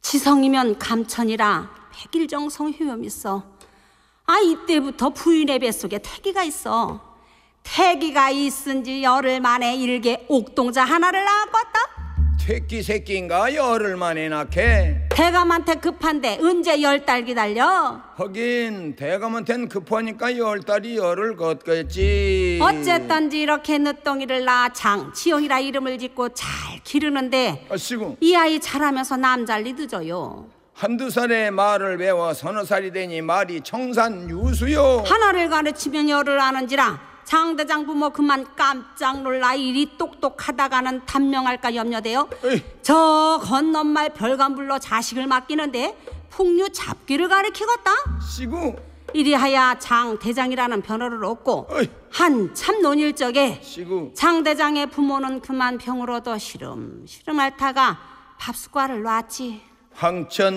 지성이면 감천이라 백일정성 효염 있어. 이때부터 부인의 뱃속에 태기가 있어. 태기가 있은지 열흘 만에 일개 옥동자 하나를 낳았겠다. 새끼 새끼인가 열흘 만에 낳게? 대감한테 급한데 언제 10달 기다려? 하긴 대감한텐 급하니까 10달이 열흘 걷겠지. 어쨌든지 이렇게 늦둥이를 낳아 장치영이라 이름을 짓고 잘 기르는데 아시고 이 아이 자라면서 남잘리 늦어요. 한두 살에 말을 배워 서너 살이 되니 말이 청산유수요. 하나를 가르치면 열을 아는지라 장대장 부모 그만 깜짝 놀라 일이 똑똑하다가는 단명할까 염려돼요. 에이. 저 건넌말 별감 불러 자식을 맡기는데 풍류 잡기를 가르치겠다. 시구 이리하여 장대장이라는 변호를 얻고 어이. 한참 논일 적에 시구 장대장의 부모는 그만 병을 얻어 시름시름 앓다가 밥숟가락을 놨지. 황천